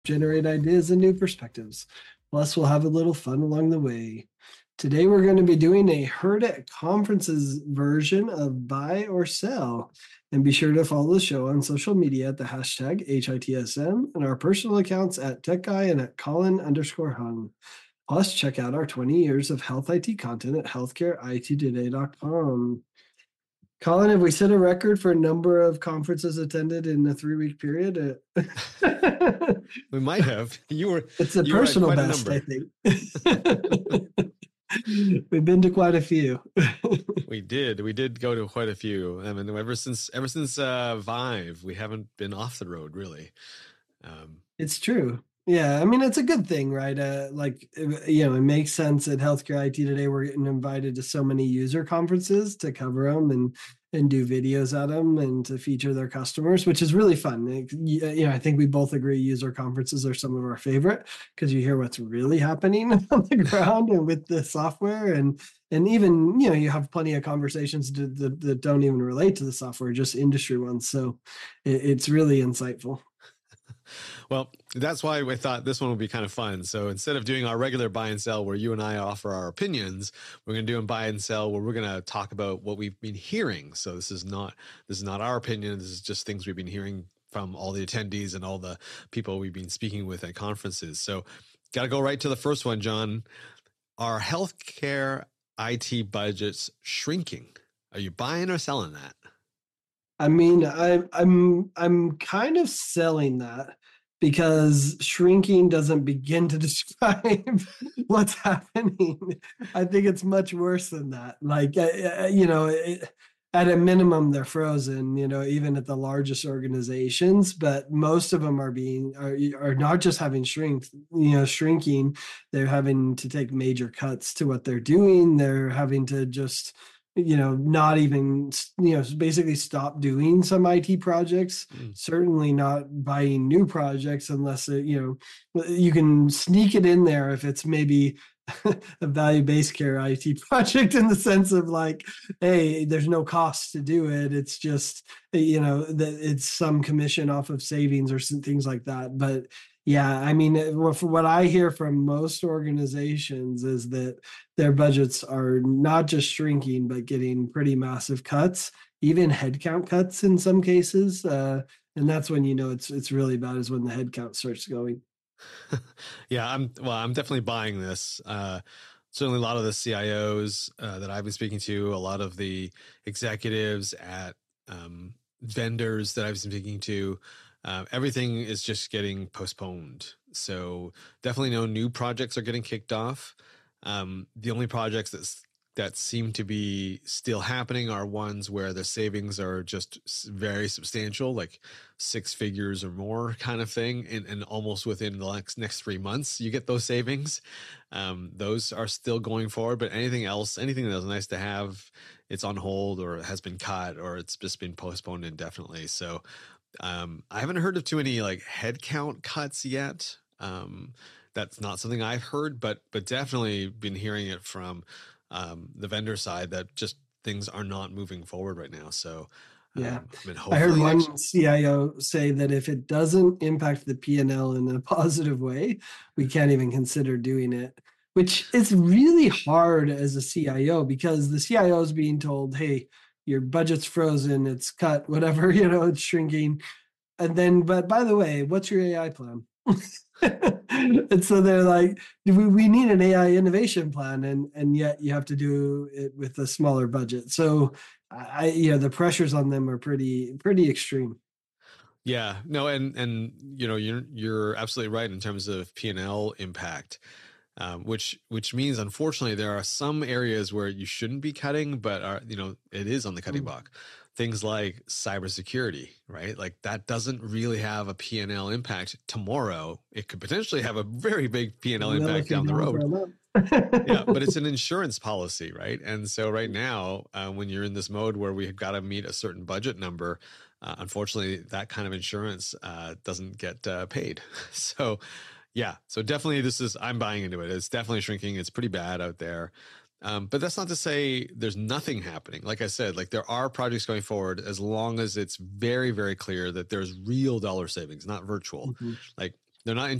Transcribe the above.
generate ideas and new perspectives. Plus, we'll have a little fun along the way. Today, we're going to be doing a Heard at Conferences version of Buy or Sell. And be sure to follow the show on social media at the hashtag HITSM and our personal accounts at TechGuy and at Colin_Hung. Plus, check out our 20 years of health IT content at healthcareittoday.com. Colin, have we set a record for a number of conferences attended in a 3-week period? We might have. It's a you were at personal quite a best, I number. think. We've been to quite a few. We did go to quite a few. I mean, ever since Vive, we haven't been off the road really. It's true. Yeah, I mean, it's a good thing, right? It makes sense at Healthcare IT Today. We're getting invited to so many user conferences to cover them and do videos at them and to feature their customers, which is really fun. I think we both agree user conferences are some of our favorite because you hear what's really happening on the ground and with the software and even, you have plenty of conversations that don't even relate to the software, just industry ones. So it's really insightful. Well, that's why we thought this one would be kind of fun. So instead of doing our regular buy and sell where you and I offer our opinions, we're going to do a buy and sell where we're going to talk about what we've been hearing. So this is not our opinion. This is just things we've been hearing from all the attendees and all the people we've been speaking with at conferences. So got to go right to the first one, John. Are healthcare IT budgets shrinking? Are you buying or selling that? I mean, I'm kind of selling that because shrinking doesn't begin to describe what's happening. I think it's much worse than that. At a minimum, they're frozen. Even at the largest organizations, but most of them are not just having shrinking. They're having to take major cuts to what they're doing. They're having to just not even, basically stop doing some IT projects, certainly not buying new projects unless, you can sneak it in there if it's maybe a value-based care IT project in the sense of like, hey, there's no cost to do it. It's just, that it's some commission off of savings or some things like that. But yeah, I mean, what I hear from most organizations is that their budgets are not just shrinking, but getting pretty massive cuts, even headcount cuts in some cases. And that's when it's really bad is when the headcount starts going. Yeah, I'm definitely buying this. Certainly a lot of the CIOs that I've been speaking to, a lot of the executives at vendors that I've been speaking to, everything is just getting postponed. So definitely no new projects are getting kicked off. The only projects that seem to be still happening are ones where the savings are just very substantial, like 6 figures or more kind of thing. And almost within the next 3 months, you get those savings. Those are still going forward, but anything that was nice to have, it's on hold or has been cut or it's just been postponed indefinitely. So I haven't heard of too many like headcount cuts yet. That's not something I've heard, but definitely been hearing it from the vendor side that just things are not moving forward right now. So yeah, I mean, I heard one CIO say that if it doesn't impact the P&L in a positive way, we can't even consider doing it, which is really hard as a CIO because the CIO is being told, hey, your budget's frozen, it's cut, whatever, it's shrinking. And then, but by the way, what's your AI plan? And so they're like, we need an AI innovation plan, and yet you have to do it with a smaller budget. So the pressures on them are pretty extreme. Yeah, no, and you're absolutely right in terms of P&L impact. Which means, unfortunately, there are some areas where you shouldn't be cutting, but it is on the cutting block. Things like cybersecurity, right? Like that doesn't really have a P&L impact tomorrow. It could potentially have a very big P&L impact down the road. Yeah, but it's an insurance policy, right? And so right now, when you're in this mode where we've got to meet a certain budget number, unfortunately, that kind of insurance doesn't get paid. So yeah, so definitely I'm buying into it. It's definitely shrinking. It's pretty bad out there. But that's not to say there's nothing happening. Like I said, like there are projects going forward as long as it's very, very clear that there's real dollar savings, not virtual. Like They're not